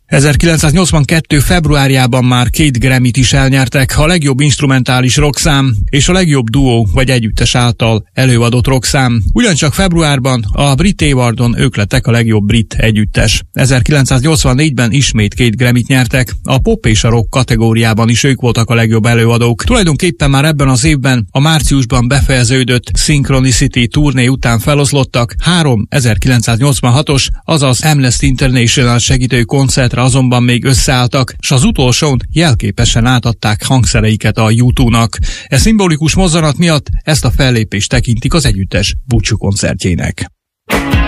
1982. februárjában már 2 Grammy-t is elnyertek, a legjobb instrumentális rockszám és a legjobb duó vagy együttes által előadott rockszám. Ugyancsak februárban a Brit Awardon ők lettek a legjobb brit együttes. 1984-ben ismét 2 Grammy-t nyertek, a pop és a rock kategóriában is ők voltak a legjobb előadók. Tulajdonképpen már ebben az évben a márciusban befejeződött Synchronicity turné után feloszlottak, 3 1986-os, azaz Amnesty International segítő koncertre azonban még összeálltak, s az utolsón jelképesen átadták hangszereiket a U2-nak. E szimbolikus mozzanat miatt ezt a fellépést tekintik az együttes búcsú koncertjének.